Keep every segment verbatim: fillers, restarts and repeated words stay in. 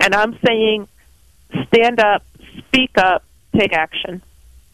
And I'm saying stand up, speak up, take action.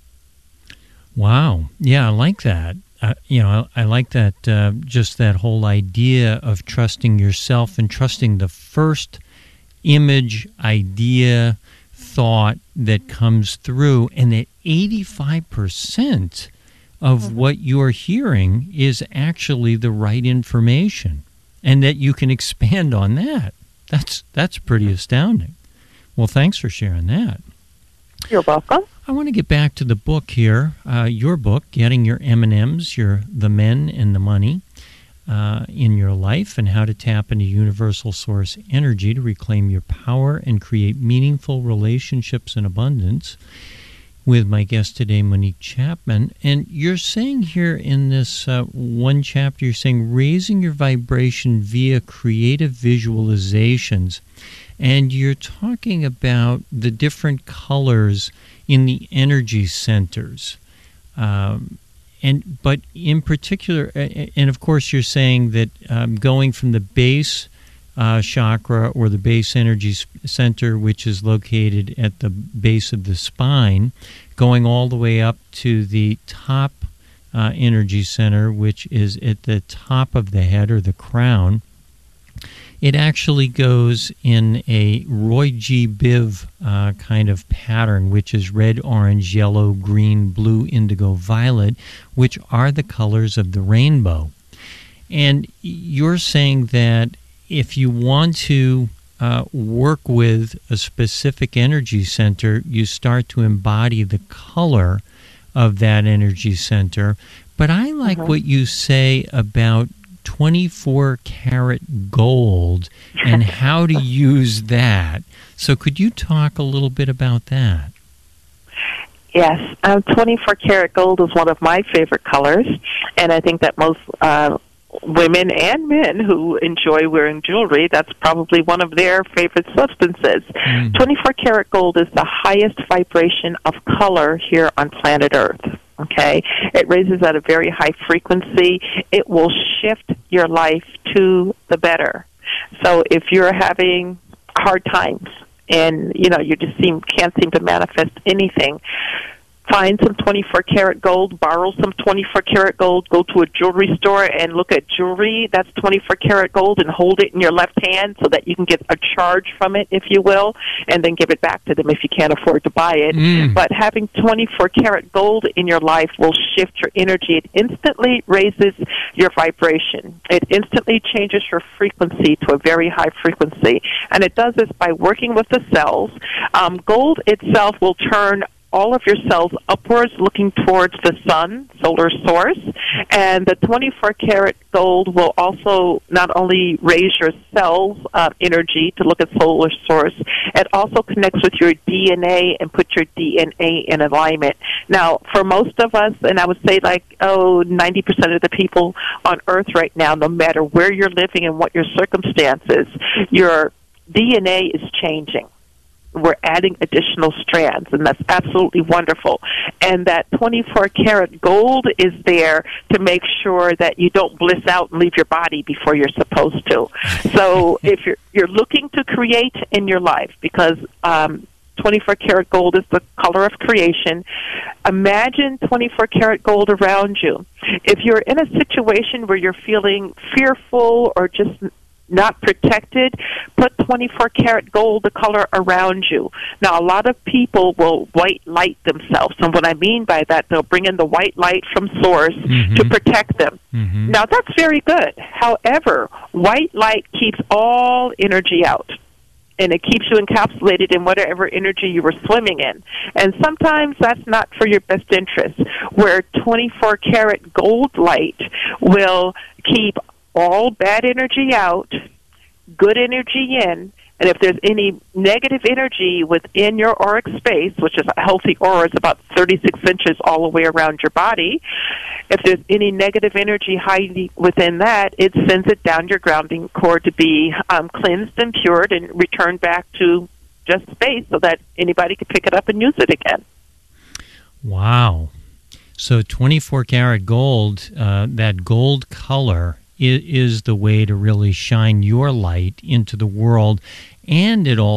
Wow. Yeah, I like that. Uh, you know, I, I like that, uh, just that whole idea of trusting yourself and trusting the first image, idea, thought that comes through, and that eighty-five percent of mm-hmm. what you're hearing is actually the right information, and that you can expand on that. That's that's pretty astounding. Well, thanks for sharing that. You're welcome. I want to get back to the book here, uh, your book, Getting Your M and M's, your The Men and the Money uh, in Your Life, and how to tap into universal source energy to reclaim your power and create meaningful relationships in abundance, with my guest today, Monique Chapman. And you're saying here in this uh, one chapter, you're saying raising your vibration via creative visualizations. And you're talking about the different colors in the energy centers. Um, and but in particular, and of course you're saying that um, going from the base uh, chakra or the base energy center, which is located at the base of the spine, going all the way up to the top uh, energy center, which is at the top of the head or the crown, it actually goes in a Roy G. Biv uh, kind of pattern, which is red, orange, yellow, green, blue, indigo, violet, which are the colors of the rainbow. And you're saying that if you want to uh, work with a specific energy center, you start to embody the color of that energy center. But I like uh-huh. what you say about twenty-four karat gold and how to use that. So could you talk a little bit about that? Yes, um, twenty-four karat gold is one of my favorite colors, and I think that most uh, women and men who enjoy wearing jewelry, that's probably one of their favorite substances. Mm. twenty-four karat gold is the highest vibration of color here on planet Earth. Okay, it raises at a very high frequency. It will shift your life to the better. So if you're having hard times and you know you just seem can't seem to manifest anything, find some twenty-four karat gold, borrow some twenty-four karat gold, go to a jewelry store and look at jewelry that's twenty-four karat gold and hold it in your left hand so that you can get a charge from it, if you will, and then give it back to them if you can't afford to buy it. Mm. But having twenty-four karat gold in your life will shift your energy. It instantly raises your vibration. It instantly changes your frequency to a very high frequency. And it does this by working with the cells. Um, gold itself will turn all of your cells upwards, looking towards the sun, solar source. And the twenty-four karat gold will also not only raise your cells' uh, energy to look at solar source, it also connects with your D N A and put your D N A in alignment. Now, for most of us, and I would say like, oh, ninety percent of the people on Earth right now, no matter where you're living and what your circumstances, your D N A is changing. We're adding additional strands, and that's absolutely wonderful. And that twenty-four karat gold is there to make sure that you don't bliss out and leave your body before you're supposed to. So if you're you're looking to create in your life, because um, twenty-four karat gold is the color of creation, imagine twenty-four karat gold around you. If you're in a situation where you're feeling fearful or just not protected, put twenty-four karat gold, the color around you. Now, a lot of people will white light themselves, and what I mean by that, they'll bring in the white light from source mm-hmm. to protect them. Mm-hmm. Now, that's very good. However, white light keeps all energy out, and it keeps you encapsulated in whatever energy you were swimming in. And sometimes that's not for your best interest, where twenty-four karat gold light will keep all bad energy out, good energy in, and if there's any negative energy within your auric space, which is a healthy aura, is about thirty-six inches all the way around your body, if there's any negative energy hiding within that, it sends it down your grounding cord to be um, cleansed and cured and returned back to just space so that anybody can pick it up and use it again. Wow. So twenty-four karat gold, uh, that gold color, is the way to really shine your light into the world, and it all